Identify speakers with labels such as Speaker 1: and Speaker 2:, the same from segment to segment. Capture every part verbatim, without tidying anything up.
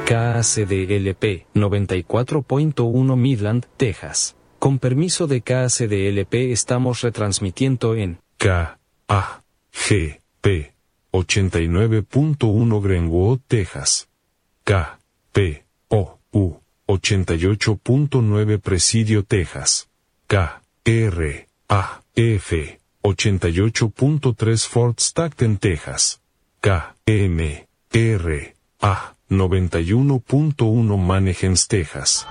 Speaker 1: K A C D L P noventa y cuatro punto uno Midland, Texas. Con permiso de K A C D L P estamos retransmitiendo en
Speaker 2: K A G P ochenta y nueve punto uno Greenwood, Texas. K P O U ochenta y ocho punto nueve Presidio, Texas. K R A F ochenta y ocho punto tres Fort Stockton, Texas. K M R A noventa y uno punto uno Mannheim, Texas.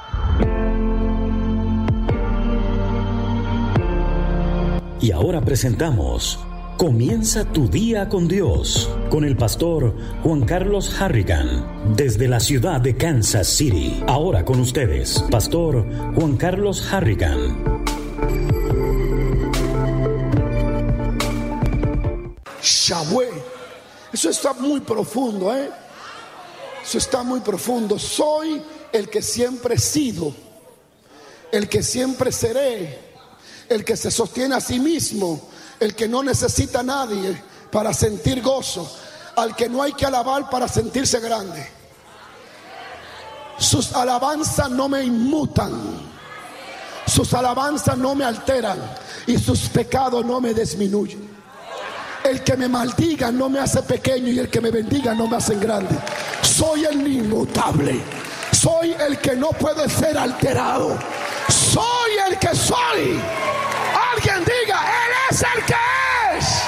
Speaker 3: Y ahora presentamos Comienza tu día con Dios, con el pastor Juan Carlos Harrigan, desde la ciudad de Kansas City. Ahora con ustedes, pastor Juan Carlos Harrigan.
Speaker 4: Yahweh, eso está muy profundo, ¿eh? Eso está muy profundo. Soy el que siempre he sido, el que siempre seré, el que se sostiene a sí mismo, el que no necesita a nadie para sentir gozo, al que no hay que alabar para sentirse grande. Sus alabanzas no me inmutan, sus alabanzas no me alteran y sus pecados no me disminuyen. El que me maldiga no me hace pequeño y el que me bendiga no me hace grande. Soy el inmutable, soy el que no puede ser alterado, soy el que soy. Alguien diga, Él es el que es.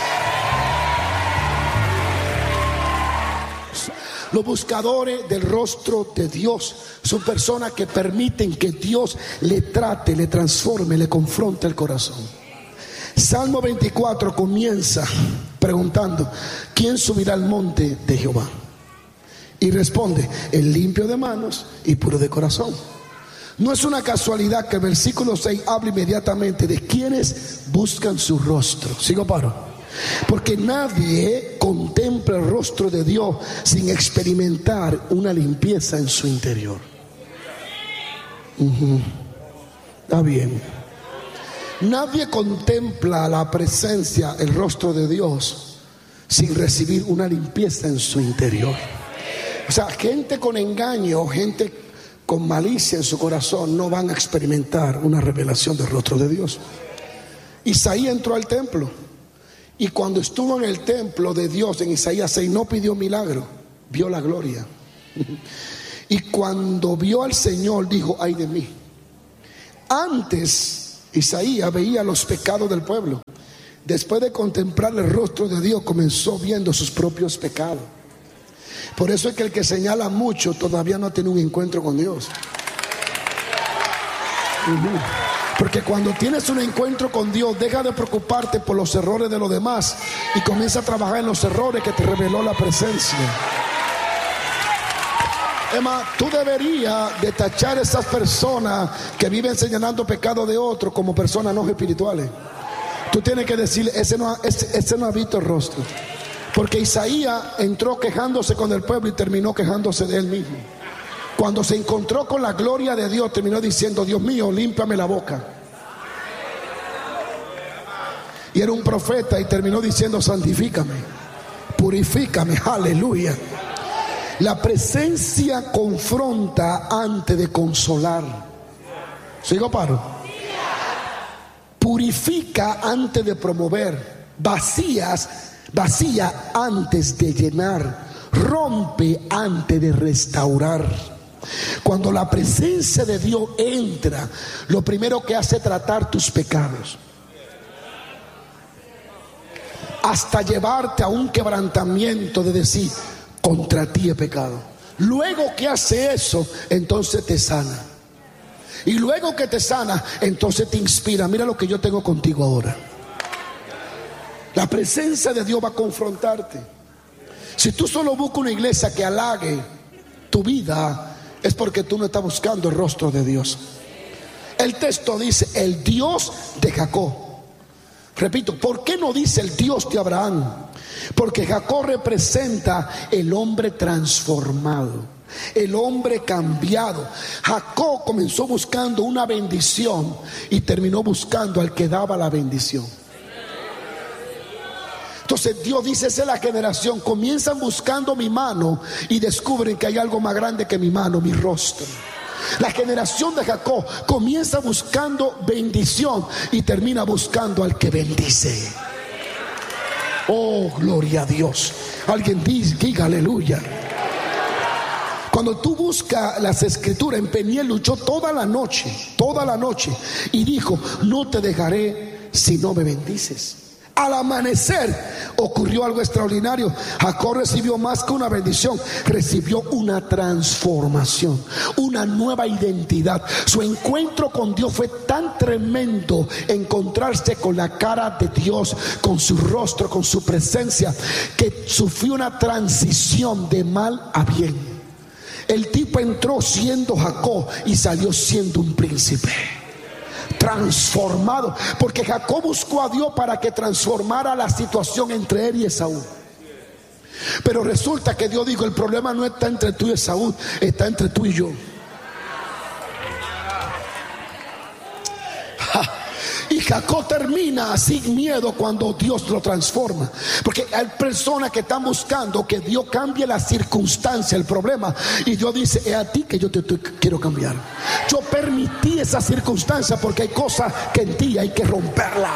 Speaker 4: Los buscadores del rostro de Dios son personas que permiten que Dios le trate, le transforme, le confronte el corazón. Salmo veinticuatro comienza preguntando: ¿quién subirá al monte de Jehová? Y responde: el limpio de manos y puro de corazón. No es una casualidad que el versículo seis habla inmediatamente de quienes buscan su rostro. Sigo paro. Porque nadie contempla el rostro de Dios sin experimentar una limpieza en su interior. Uh-huh. Está bien. Nadie contempla la presencia, el rostro de Dios sin recibir una limpieza en su interior. O sea, gente con engaño, gente con malicia en su corazón no van a experimentar una revelación del rostro de Dios. Isaías entró al templo y cuando estuvo en el templo de Dios en Isaías seis no pidió milagro, vio la gloria. Y cuando vio al Señor dijo: ay de mí. Antes Isaías veía los pecados del pueblo. Después de contemplar el rostro de Dios comenzó viendo sus propios pecados. Por eso es que el que señala mucho todavía no tiene un encuentro con Dios. Uh-huh. Porque cuando tienes un encuentro con Dios, deja de preocuparte por los errores de los demás y comienza a trabajar en los errores que te reveló la presencia. Emma, tú deberías de tachar a esas personas que viven señalando pecado de otros como personas no espirituales. Tú tienes que decirle: ese no, ese, ese no ha visto el rostro. Porque Isaías entró quejándose con el pueblo y terminó quejándose de él mismo. Cuando se encontró con la gloria de Dios, terminó diciendo: Dios mío, límpiame la boca. Y era un profeta y terminó diciendo: santifícame, purifícame. Aleluya. La presencia confronta antes de consolar. ¿Sigo paro? Purifica antes de promover. Vacías Vacía antes de llenar, rompe antes de restaurar. Cuando la presencia de Dios entra, lo primero que hace es tratar tus pecados, hasta llevarte a un quebrantamiento de decir: contra ti he pecado. Luego que hace eso, entonces te sana. Y luego que te sana, entonces te inspira: mira lo que yo tengo contigo ahora. La presencia de Dios va a confrontarte. Si tú solo buscas una iglesia que halague tu vida, es porque tú no estás buscando el rostro de Dios. El texto dice: el Dios de Jacob. Repito, ¿por qué no dice el Dios de Abraham? Porque Jacob representa el hombre transformado, el hombre cambiado. Jacob comenzó buscando una bendición y terminó buscando al que daba la bendición. Entonces Dios dice, esa es la generación. Comienzan buscando mi mano y descubren que hay algo más grande que mi mano, mi rostro. La generación de Jacob comienza buscando bendición y termina buscando al que bendice. Oh, gloria a Dios. Alguien dice, diga aleluya. Cuando tú buscas las escrituras, Peniel luchó toda la noche, toda la noche, y dijo, no te dejaré si no me bendices. Al amanecer ocurrió algo extraordinario. Jacob recibió más que una bendición, recibió una transformación, una nueva identidad. Su encuentro con Dios fue tan tremendo, encontrarse con la cara de Dios, con su rostro, con su presencia, que sufrió una transición de mal a bien. El tipo entró siendo Jacob y salió siendo un príncipe transformado, porque Jacob buscó a Dios para que transformara la situación entre él y Esaú. Pero resulta que Dios dijo, el problema no está entre tú y Esaú, está entre tú y yo. Y Jacob termina sin miedo cuando Dios lo transforma, porque hay personas que están buscando que Dios cambie la circunstancia, el problema, y Dios dice, es a ti que yo te, te quiero cambiar. Yo permití esa circunstancia porque hay cosas que en ti hay que romperla.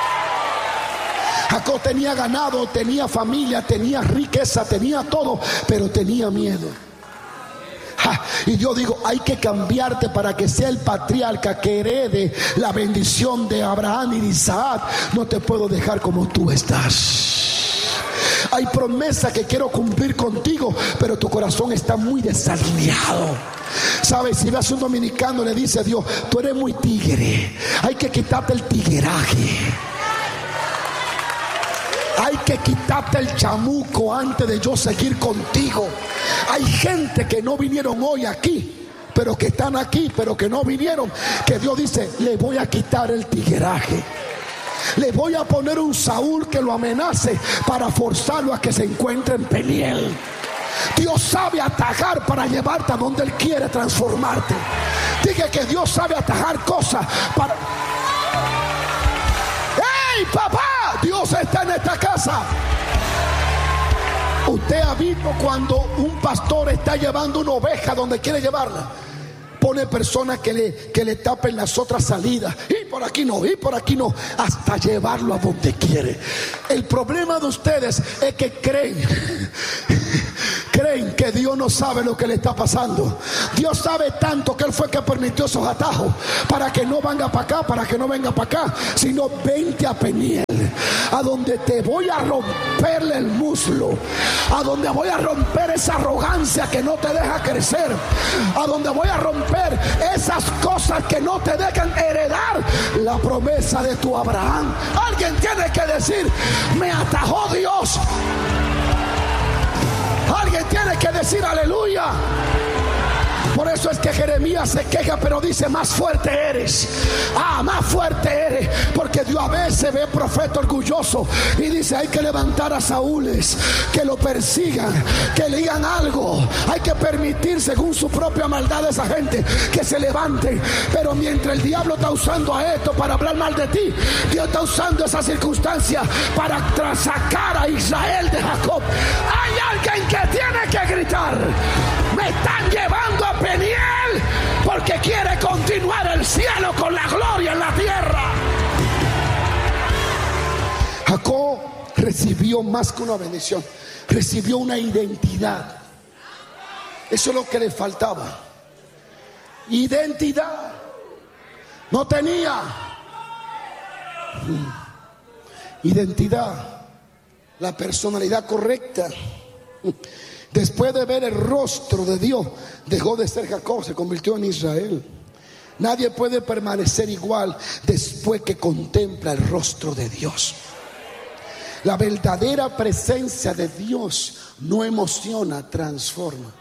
Speaker 4: Jacob tenía ganado, tenía familia, tenía riqueza, tenía todo, pero tenía miedo. Ja, y yo digo, hay que cambiarte para que sea el patriarca que herede la bendición de Abraham y de Isaac. No te puedo dejar como tú estás. Hay promesas que quiero cumplir contigo, pero tu corazón está muy desalineado. ¿Sabes? Si ves a un dominicano, le dice a Dios, tú eres muy tigre, hay que quitarte el tigueraje. Hay que quitarte el chamuco antes de yo seguir contigo. Hay gente que no vinieron hoy aquí, pero que están aquí, pero que no vinieron, que Dios dice, le voy a quitar el tigueraje. Le voy a poner un Saúl que lo amenace para forzarlo a que se encuentre en Peniel. Dios sabe atajar para llevarte a donde Él quiere transformarte. Diga que Dios sabe atajar cosas para... ¡Hey, papá! Dios está en esta casa. Usted ha visto cuando un pastor está llevando una oveja donde quiere llevarla, pone personas que le, que le tapen las otras salidas, y por aquí no, y por aquí no, hasta llevarlo a donde quiere. El problema de ustedes es que creen creen que Dios no sabe lo que le está pasando. Dios sabe tanto que Él fue que permitió esos atajos para que no venga para acá, para que no venga para acá, sino vente a Peniel, a donde te voy a romperle el muslo, a donde voy a romper esa arrogancia que no te deja crecer, a donde voy a romper esas cosas que no te dejan heredar la promesa de tu Abraham. Alguien tiene que decir, me atajó Dios. Alguien tiene que decir aleluya. Por eso es que Jeremías se queja, pero dice, más fuerte eres. Ah, más fuerte eres. Porque Dios a veces ve profeta orgulloso y dice, hay que levantar a Saúles, que lo persigan, que le digan algo. Hay que permitir, según su propia maldad, a esa gente que se levanten. Pero mientras el diablo está usando a esto para hablar mal de ti, Dios está usando esa circunstancia para sacar a Israel de Jacob. Hay alguien que tiene que gritar, me están llevando a Peniel porque quiere continuar el cielo con la gloria en la tierra. Jacob recibió más que una bendición, recibió una identidad. Eso es lo que le faltaba. Identidad. No tenía identidad, la personalidad correcta. Después de ver el rostro de Dios, dejó de ser Jacob, se convirtió en Israel. Nadie puede permanecer igual después que contempla el rostro de Dios. La verdadera presencia de Dios no emociona, transforma.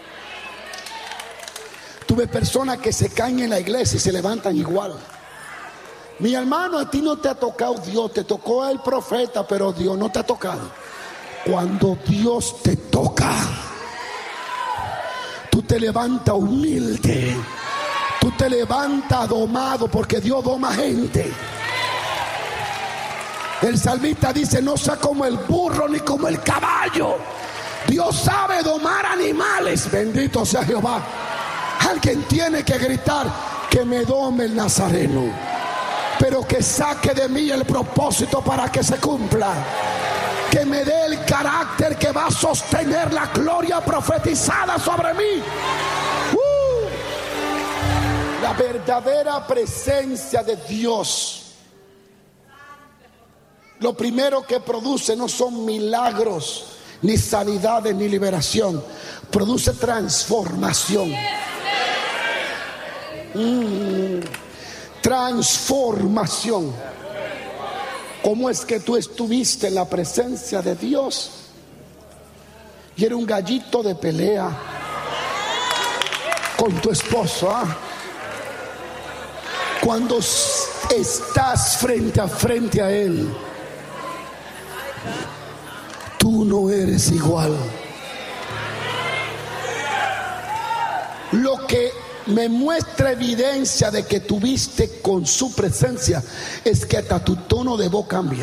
Speaker 4: Tuve personas que se caen en la iglesia y se levantan igual. Mi hermano, a ti no te ha tocado Dios, te tocó el profeta, pero Dios no te ha tocado. Cuando Dios te toca, tú te levantas humilde, tú te levantas domado, porque Dios doma gente. El salmista dice: no sea como el burro ni como el caballo. Dios sabe domar animales. Bendito sea Jehová. Alguien tiene que gritar: que me dome el Nazareno, pero que saque de mí el propósito para que se cumpla. Que me dé el carácter que va a sostener la gloria profetizada sobre mí. Uh, la verdadera presencia de Dios, lo primero que produce no son milagros, ni sanidades, ni liberación. Produce transformación. Mm, transformación. ¿Cómo es que tú estuviste en la presencia de Dios y era un gallito de pelea con tu esposo? ¿Ah? Cuando estás frente a frente a Él, tú no eres igual. Lo que me muestra evidencia de que tuviste con su presencia es que hasta tu tono de voz cambia.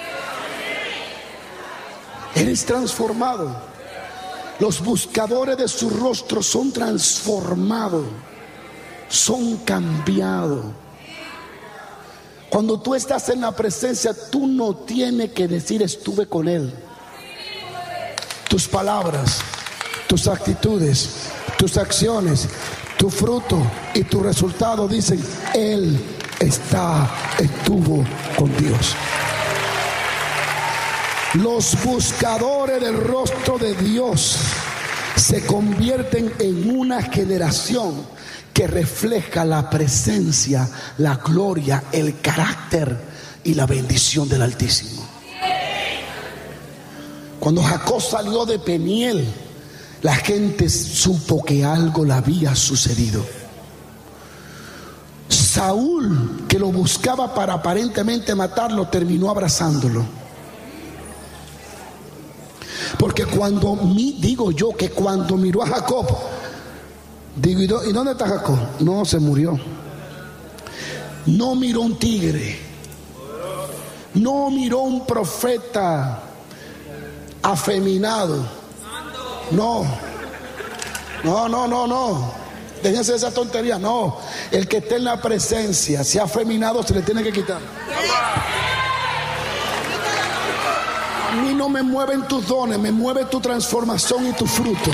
Speaker 4: Eres transformado. Los buscadores de su rostro son transformados, son cambiados. Cuando tú estás en la presencia, tú no tienes que decir estuve con Él. Tus palabras, tus actitudes, tus acciones, tu fruto y tu resultado dicen: Él está, estuvo con Dios. Los buscadores del rostro de Dios se convierten en una generación que refleja la presencia, la gloria, el carácter y la bendición del Altísimo. Cuando Jacob salió de Peniel, la gente supo que algo le había sucedido. Saúl, que lo buscaba para aparentemente matarlo, terminó abrazándolo. Porque cuando mi, digo yo que cuando miró a Jacob, digo, ¿y dónde está Jacob? No, se murió. No miró un tigre, no miró un profeta afeminado. No, no, no, no, no. Déjense de esa tontería. No, el que esté en la presencia, si ha afeminado, se le tiene que quitar. A mí no me mueven tus dones, me mueve tu transformación y tus frutos.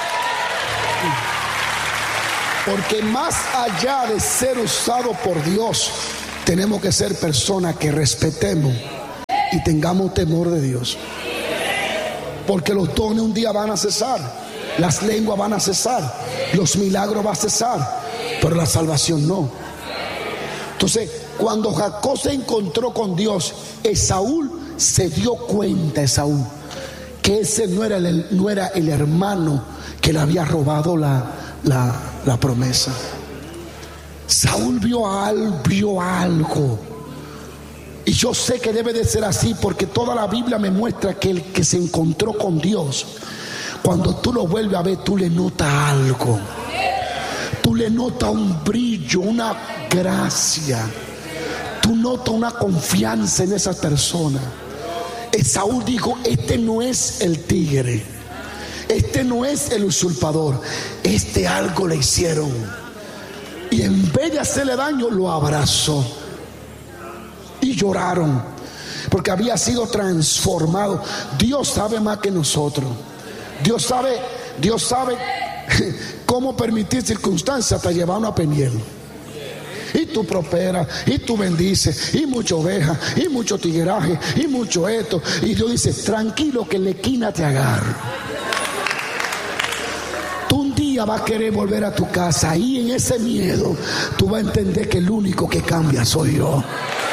Speaker 4: Porque más allá de ser usado por Dios, tenemos que ser personas que respetemos y tengamos temor de Dios. Porque los dones un día van a cesar, las lenguas van a cesar, los milagros van a cesar, pero la salvación no. Entonces, cuando Jacob se encontró con Dios, Esaú se dio cuenta, Esaú, que ese no era el, no era el hermano que le había robado la, la, la promesa. Saúl vio, al, vio algo. Y yo sé que debe de ser así, porque toda la Biblia me muestra que el que se encontró con Dios, cuando tú lo vuelves a ver, tú le notas algo. Tú le notas un brillo, una gracia. Tú notas una confianza en esa persona. Esaú dijo: este no es el tigre, este no es el usurpador, este algo le hicieron. Y en vez de hacerle daño, lo abrazó. Y lloraron, porque había sido transformado. Dios sabe más que nosotros. Dios sabe, Dios sabe cómo permitir circunstancias para llevarnos a Peniel. Y tú prosperas, y tú bendices, y mucha oveja, y mucho tigueraje, y mucho esto. Y Dios dice: tranquilo, que en la esquina te agarro. Tú un día vas a querer volver a tu casa, y en ese miedo tú vas a entender que el único que cambia soy yo.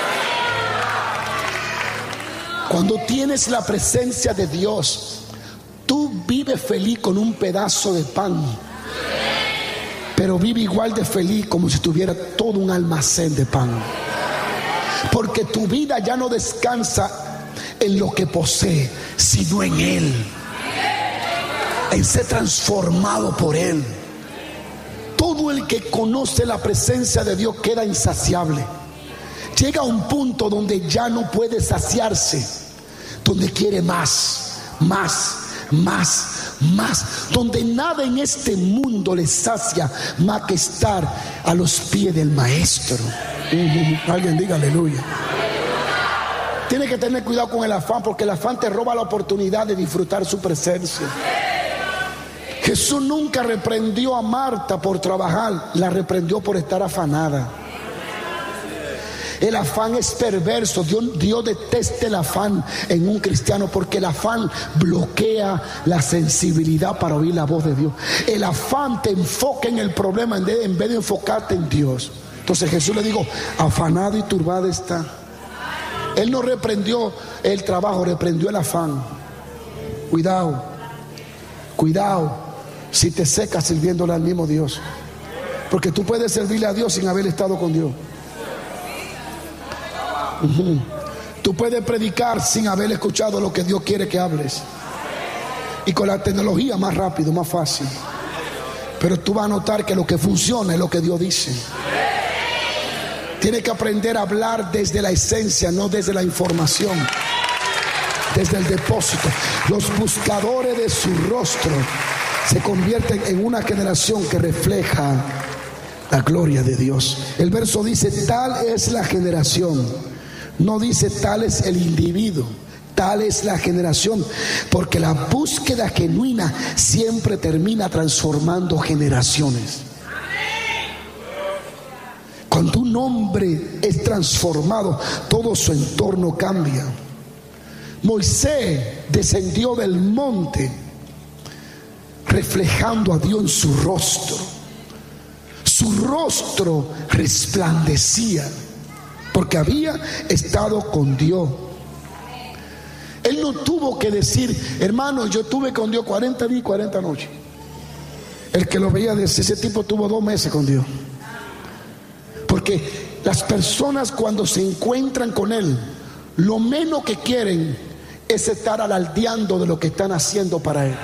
Speaker 4: Cuando tienes la presencia de Dios, tú vives feliz con un pedazo de pan, pero vive igual de feliz como si tuviera todo un almacén de pan. Porque tu vida ya no descansa en lo que posee, sino en Él, en ser transformado por Él. Todo el que conoce la presencia de Dios queda insaciable. llega a un punto donde ya no puede saciarse, donde quiere más, más, más, más, donde nada en este mundo le sacia más que estar a los pies del Maestro. Uh-huh. Alguien diga aleluya. Tiene que tener cuidado con el afán, porque el afán te roba la oportunidad de disfrutar su presencia. Jesús nunca reprendió a Marta por trabajar, la reprendió por estar afanada. El afán es perverso. Dios, Dios detesta el afán en un cristiano, porque el afán bloquea la sensibilidad para oír la voz de Dios. El afán te enfoca en el problema en vez, en vez de enfocarte en Dios. Entonces Jesús le dijo: afanado y turbada está. Él no reprendió el trabajo, reprendió el afán. Cuidado, cuidado si te secas sirviéndole al mismo Dios, porque tú puedes servirle a Dios sin haber estado con Dios. Uh-huh. Tú puedes predicar sin haber escuchado lo que Dios quiere que hables, y con la tecnología más rápido, más fácil. Pero tú vas a notar que lo que funciona es lo que Dios dice. Tienes que aprender a hablar desde la esencia, no desde la información, desde el depósito. Los buscadores de su rostro se convierten en una generación que refleja la gloria de Dios. El verso dice: tal es la generación. No dice tal es el individuo, tal es la generación, porque la búsqueda genuina siempre termina transformando generaciones. Cuando un hombre es transformado, todo su entorno cambia. Moisés descendió del monte reflejando a Dios en su rostro. Su rostro resplandecía porque había estado con Dios. Él no tuvo que decir: hermano, yo estuve con Dios cuarenta días y cuarenta noches. El que lo veía decía: ese tipo tuvo dos meses con Dios. Porque las personas, cuando se encuentran con Él, lo menos que quieren es estar alardeando de lo que están haciendo para Él.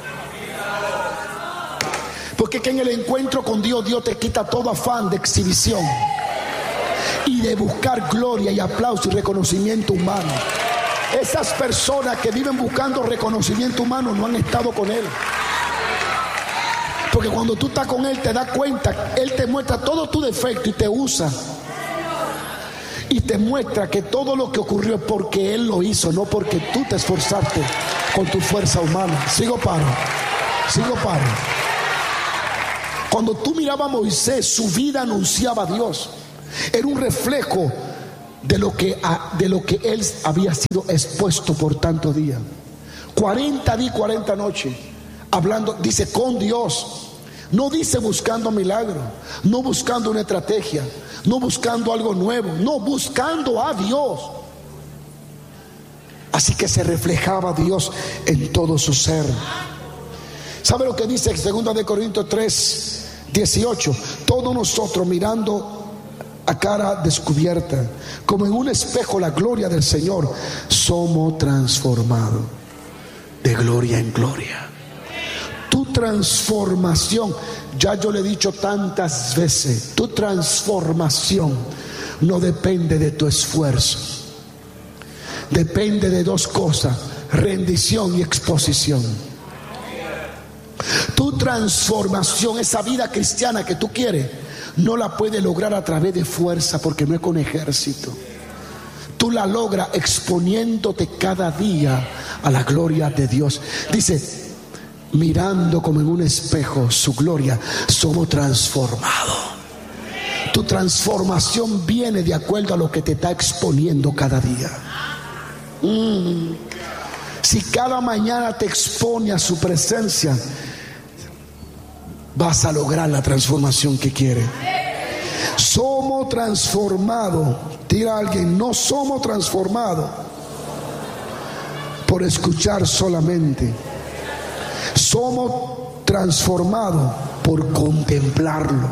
Speaker 4: Porque que en el encuentro con Dios, Dios te quita todo afán de exhibición y de buscar gloria y aplauso y reconocimiento humano. Esas personas que viven buscando reconocimiento humano no han estado con Él. Porque cuando tú estás con Él, te das cuenta, Él te muestra todo tu defecto y te usa. Y te muestra que todo lo que ocurrió es porque Él lo hizo, no porque tú te esforzaste con tu fuerza humana. Sigo paro, sigo paro. Cuando tú mirabas a Moisés, su vida anunciaba a Dios. Era un reflejo de lo que, de lo que él había sido expuesto por tantos días. cuarenta días, cuarenta noches, hablando, dice, con Dios. No dice buscando milagro, no buscando una estrategia, no buscando algo nuevo, no, buscando a Dios. Así que se reflejaba Dios en todo su ser. ¿Sabe lo que dice en segunda de Corintios tres, dieciocho? Todos nosotros, mirando a cara descubierta, como en un espejo la gloria del Señor, somos transformados de gloria en gloria. Tu transformación, ya yo le he dicho tantas veces, tu transformación no depende de tu esfuerzo. Depende de dos cosas: rendición y exposición. Tu transformación, esa vida cristiana que tú quieres, no la puedes lograr a través de fuerza, porque no es con ejército. Tú la logras exponiéndote cada día a la gloria de Dios. Dice, mirando como en un espejo su gloria, somos transformados. Tu transformación viene de acuerdo a lo que te está exponiendo cada día. Mm. Si cada mañana te expone a su presencia, vas a lograr la transformación que quieres. Somos transformados. Diga a alguien: no somos transformados por escuchar solamente. Somos transformados por contemplarlo.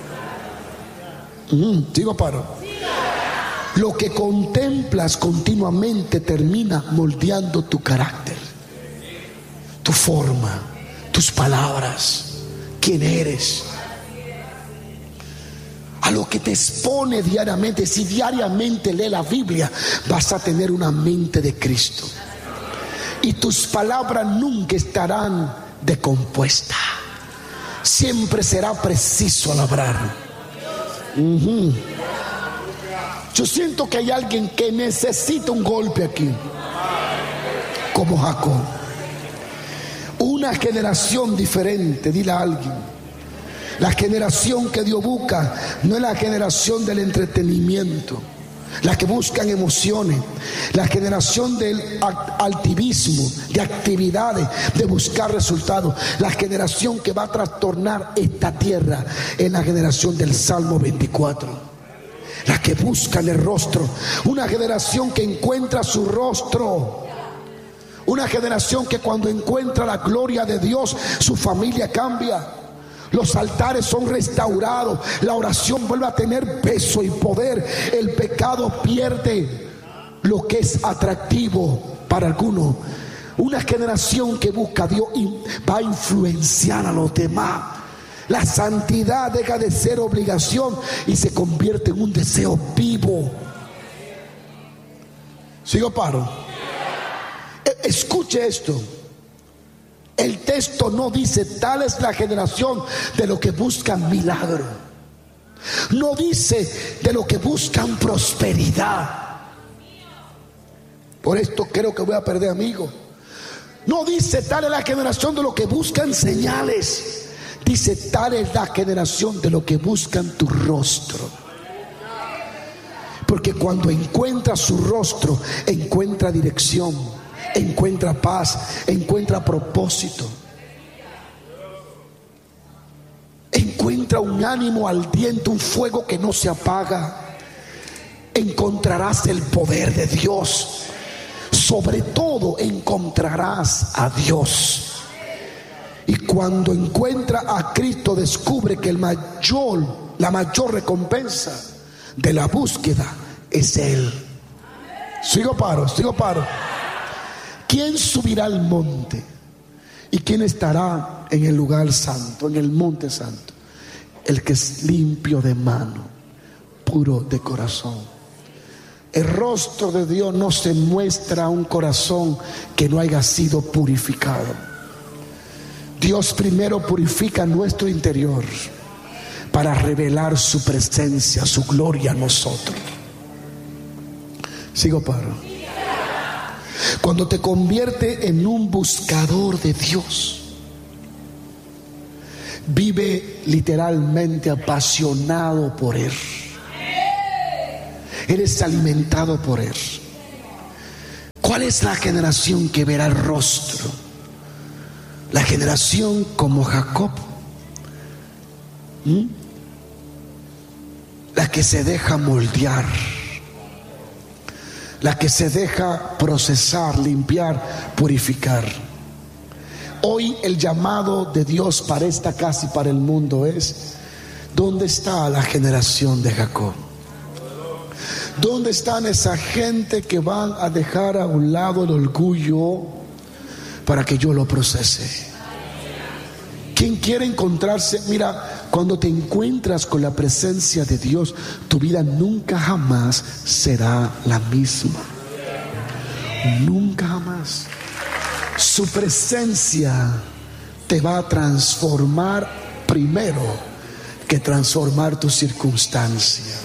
Speaker 4: Mm, digo paro. Lo que contemplas continuamente termina moldeando tu carácter, tu forma, tus palabras, quién eres. a lo que te expone diariamente. Si diariamente lee la Biblia, vas a tener una mente de Cristo. Y tus palabras nunca estarán descompuestas. Siempre será preciso al hablar. Uh-huh. Yo siento que hay alguien que necesita un golpe aquí, como Jacob. Una generación diferente. Dile a alguien: la generación que Dios busca no es la generación del entretenimiento, la que buscan emociones, la generación del activismo, de actividades, de buscar resultados. La generación que va a trastornar esta tierra es la generación del Salmo veinticuatro. La que buscan el rostro, una generación que encuentra su rostro, una generación que cuando encuentra la gloria de Dios, su familia cambia, los altares son restaurados, la oración vuelve a tener peso y poder, el pecado pierde lo que es atractivo para algunos. Una generación que busca a Dios y va a influenciar a los demás. La santidad deja de ser obligación y se convierte en un deseo vivo. ¿Sigo paro? Escuche esto. El texto no dice tal es la generación de los que buscan milagro. No dice de los que buscan prosperidad. Por esto creo que voy a perder amigos. No dice tal es la generación de los que buscan señales. Dice tal es la generación de los que buscan tu rostro. Porque cuando encuentra su rostro, encuentra dirección, encuentra paz, encuentra propósito, encuentra un ánimo ardiente, un fuego que no se apaga. Encontrarás el poder de Dios. Sobre todo encontrarás a Dios. Y cuando encuentra a Cristo, descubre que el mayor, la mayor recompensa de la búsqueda es Él. Sigo paro, sigo paro. ¿Quién subirá al monte? ¿Y quién estará en el lugar santo, en el monte santo? El que es limpio de mano, puro de corazón. El rostro de Dios no se muestra a un corazón que no haya sido purificado. Dios primero purifica nuestro interior para revelar su presencia, su gloria a nosotros. Sigo paro. Cuando te convierte en un buscador de Dios, vive literalmente apasionado por Él. Eres alimentado por Él. ¿Cuál es la generación que verá el rostro? La generación como Jacob, ¿Mm? la que se deja moldear, la que se deja procesar, limpiar, purificar. Hoy el llamado de Dios para esta casa y para el mundo es: ¿dónde está la generación de Jacob? ¿Dónde están esa gente que van a dejar a un lado el orgullo para que yo lo procese? ¿Quién quiere encontrarse? Mira, cuando te encuentras con la presencia de Dios, tu vida nunca jamás será la misma. Nunca jamás. Su presencia te va a transformar primero que transformar tu circunstancia.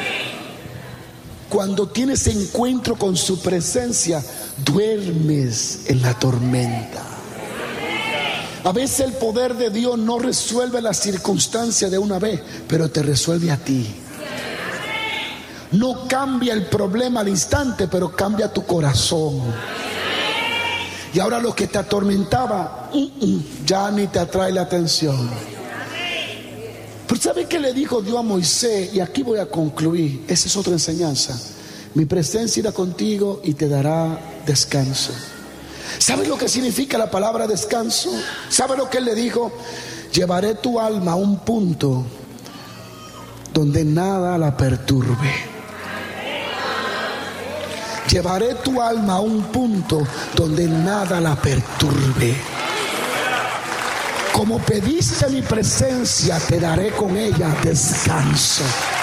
Speaker 4: Cuando tienes encuentro con su presencia, duermes en la tormenta. A veces el poder de Dios no resuelve la circunstancia de una vez, pero te resuelve a ti. No cambia el problema al instante, pero cambia tu corazón. Y ahora lo que te atormentaba uh, uh, ya ni te atrae la atención. Pero ¿sabe qué le dijo Dios a Moisés? Y aquí voy a concluir. Esa es otra enseñanza. Mi presencia irá contigo y te dará descanso. ¿Sabes lo que significa la palabra descanso? ¿Sabe lo que él le dijo? Llevaré tu alma a un punto donde nada la perturbe. Llevaré tu alma a un punto donde nada la perturbe. como pediste mi presencia, te daré con ella descanso.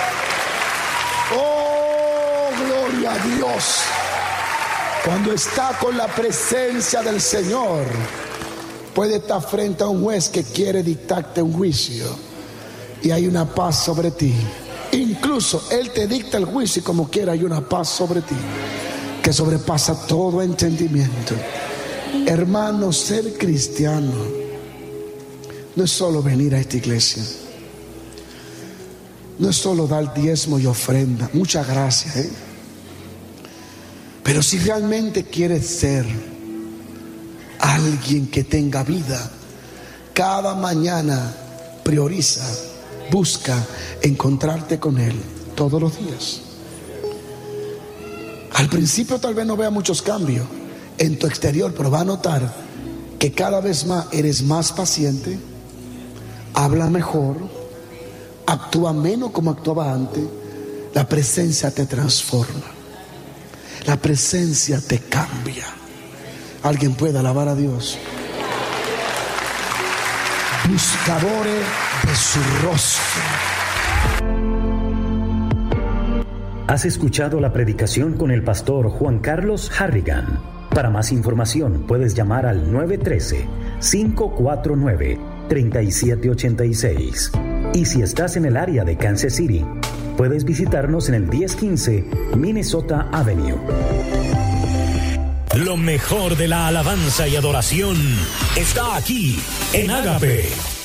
Speaker 4: Oh, gloria a Dios. Cuando está con la presencia del Señor, puede estar frente a un juez que quiere dictarte un juicio y hay una paz sobre ti. Incluso Él te dicta el juicio y como quiera hay una paz sobre ti que sobrepasa todo entendimiento. Hermano, ser cristiano no es solo venir a esta iglesia, no es solo dar diezmo y ofrenda. Muchas gracias, ¿eh? Pero si realmente quieres ser alguien que tenga vida, cada mañana prioriza, busca encontrarte con Él todos los días. Al principio tal vez no vea muchos cambios en tu exterior, pero va a notar que cada vez más eres más paciente, habla mejor, actúa menos como actuaba antes. La presencia te transforma, la presencia te cambia. Alguien puede alabar a Dios. Buscadores de su rostro.
Speaker 3: Has escuchado la predicación con el pastor Juan Carlos Harrigan. Para más información puedes llamar al nueve uno tres, cinco cuatro nueve, tres siete ocho seis. Y si estás en el área de Kansas City, puedes visitarnos en el diez quince Minnesota Avenue.
Speaker 5: Lo mejor de la alabanza y adoración está aquí en Ágape.